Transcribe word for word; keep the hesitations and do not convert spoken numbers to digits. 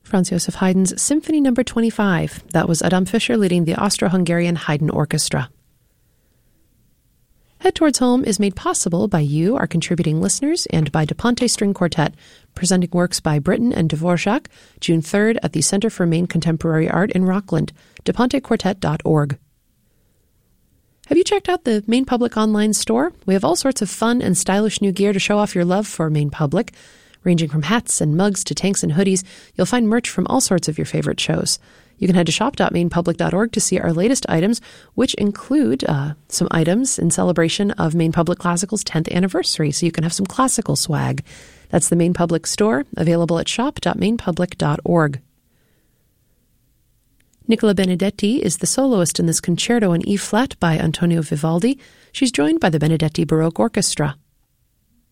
Franz Joseph Haydn's Symphony Number twenty-five. That was Adam Fischer leading the Austro-Hungarian Haydn Orchestra. Head Towards Home is made possible by you, our contributing listeners, and by DePonte String Quartet, presenting works by Britten and Dvorak, June third at the Center for Maine Contemporary Art in Rockland, de ponte quartet dot org. Have you checked out the Maine Public online store? We have all sorts of fun and stylish new gear to show off your love for Maine Public. Ranging from hats and mugs to tanks and hoodies, you'll find merch from all sorts of your favorite shows. You can head to shop dot maine public dot org to see our latest items, which include uh, some items in celebration of Maine Public Classical's tenth anniversary, so you can have some classical swag. That's the Maine Public store, available at shop dot maine public dot org. Nicola Benedetti is the soloist in this concerto in E-flat by Antonio Vivaldi. She's joined by the Benedetti Baroque Orchestra.